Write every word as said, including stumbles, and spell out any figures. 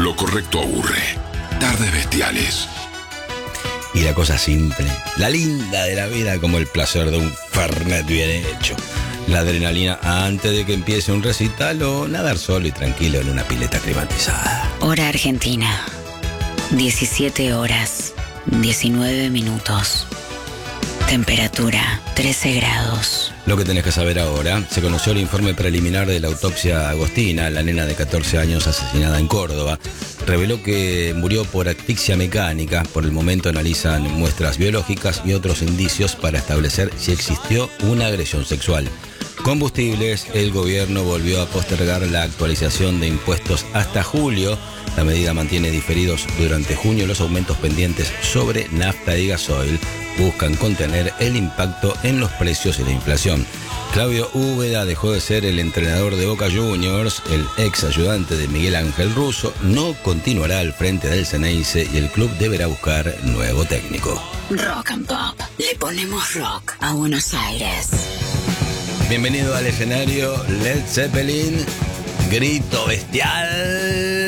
Lo correcto aburre. Tardes bestiales. Y la cosa simple, la linda de la vida, como el placer de un fernet bien hecho. La adrenalina antes de que empiece un recital o nadar solo y tranquilo en una pileta climatizada. Hora Argentina. diecisiete horas, diecinueve minutos. Temperatura, trece grados. Lo que tenés que saber ahora, se conoció el informe preliminar de la autopsia a Agostina, la nena de catorce años asesinada en Córdoba. Reveló que murió por asfixia mecánica. Por el momento analizan muestras biológicas y otros indicios para establecer si existió una agresión sexual. Combustibles, el gobierno volvió a postergar la actualización de impuestos hasta julio. La medida mantiene diferidos durante junio los aumentos pendientes sobre nafta y gasoil. Buscan contener el impacto en los precios y la inflación. Claudio Úbeda dejó de ser el entrenador de Boca Juniors. El ex ayudante de Miguel Ángel Russo no continuará al frente del Ceneice y el club deberá buscar nuevo técnico. Rock and Pop. Le ponemos rock a Buenos Aires. Bienvenido al escenario Led Zeppelin. Grito bestial.